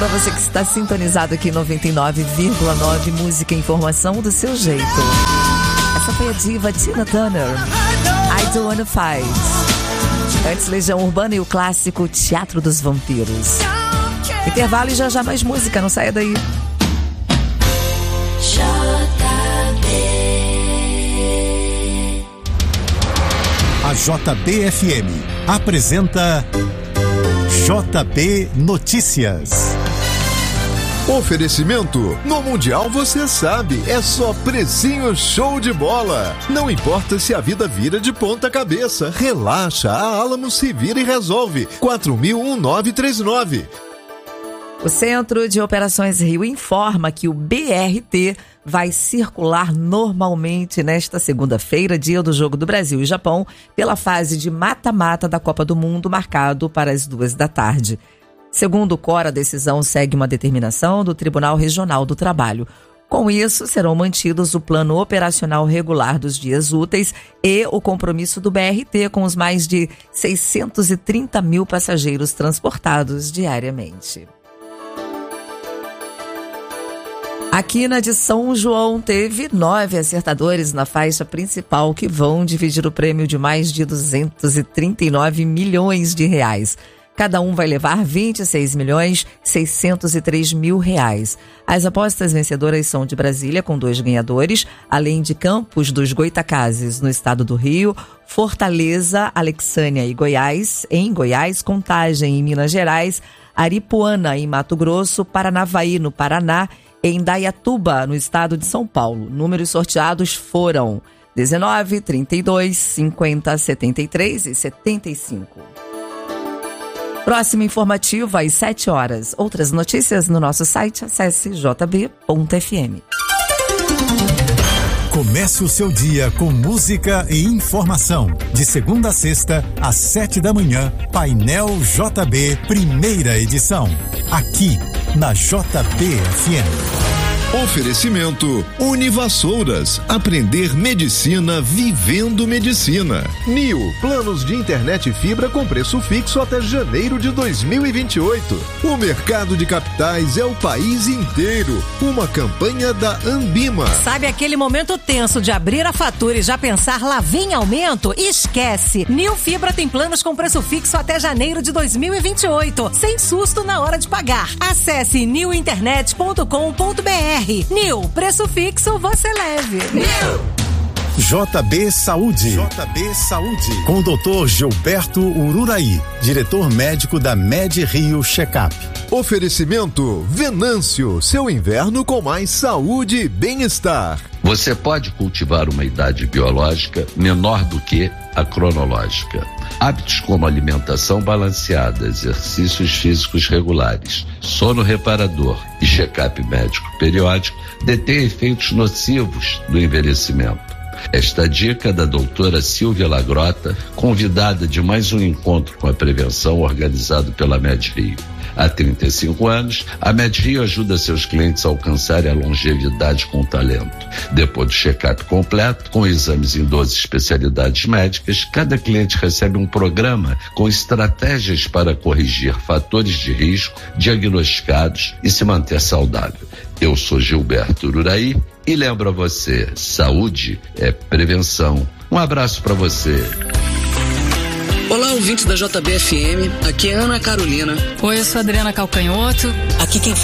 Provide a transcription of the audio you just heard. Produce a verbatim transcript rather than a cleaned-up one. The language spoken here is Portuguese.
Para você que está sintonizado aqui em noventa e nove vírgula nove, música e informação do seu jeito. Essa foi a diva Tina Turner, I Don't Wanna Fight. Antes, Legião Urbana e o clássico Teatro dos Vampiros. Intervalo e já já mais música, não saia daí. A J B F M apresenta J B Notícias. Oferecimento: no Mundial você sabe, é só precinho show de bola. Não importa se a vida vira de ponta cabeça, relaxa, a Alamo se vira e resolve. quatro mil um nove três nove. O Centro de Operações Rio informa que o B R T vai circular normalmente nesta segunda-feira, dia do Jogo do Brasil e Japão, pela fase de mata-mata da Copa do Mundo, marcado para as duas da tarde. Segundo o C O R, a decisão segue uma determinação do Tribunal Regional do Trabalho. Com isso, serão mantidos o plano operacional regular dos dias úteis e o compromisso do B R T com os mais de seiscentos e trinta mil passageiros transportados diariamente. A Quina de São João teve nove acertadores na faixa principal que vão dividir o prêmio de mais de duzentos e trinta e nove milhões de reais. Cada um vai levar vinte e seis milhões seiscentos e três mil reais. As apostas vencedoras são de Brasília, com dois ganhadores, além de Campos dos Goitacazes, no estado do Rio, Fortaleza, Alexânia e Goiás, em Goiás, Contagem, em Minas Gerais, Aripuana, em Mato Grosso, Paranavaí, no Paraná, em Indaiatuba, no estado de São Paulo. Números sorteados foram dezenove, trinta e dois, cinquenta, setenta e três e setenta e cinco. Próximo informativo às sete horas. Outras notícias no nosso site, acesse j b ponto f m. Comece o seu dia com música e informação. De segunda a sexta, às sete da manhã, Painel J B, primeira edição. Aqui, na J B F M. Oferecimento: Univassouras, aprender medicina vivendo medicina. Nil, planos de internet e fibra com preço fixo até janeiro de dois mil e vinte e oito. O mercado de capitais é o país inteiro. Uma campanha da Ambima. Sabe aquele momento tenso de abrir a fatura e já pensar lá vem aumento? Esquece! Nil Fibra tem planos com preço fixo até janeiro de dois mil e vinte e oito, sem susto na hora de pagar. Acesse nil internet ponto com ponto b r. Nil, preço fixo você leve. Nil! J B Saúde. J B Saúde. Com o doutor Gilberto Ururaí, diretor médico da Med Rio Checkup. Oferecimento: Venâncio, seu inverno com mais saúde e bem-estar. Você pode cultivar uma idade biológica menor do que a cronológica. Hábitos como alimentação balanceada, exercícios físicos regulares, sono reparador e check-up médico periódico detêm efeitos nocivos do envelhecimento. Esta dica é da doutora Silvia Lagrota, convidada de mais um encontro com a prevenção organizado pela Med Rio. Há trinta e cinco anos, a Med Rio ajuda seus clientes a alcançarem a longevidade com talento. Depois do check-up completo, com exames em doze especialidades médicas, cada cliente recebe um programa com estratégias para corrigir fatores de risco diagnosticados e se manter saudável. Eu sou Gilberto Ururaí e lembro a você, saúde é prevenção. Um abraço para você. Olá, ouvintes da J B F M, aqui é Ana Carolina. Oi, eu sou Adriana Calcanhoto. Aqui quem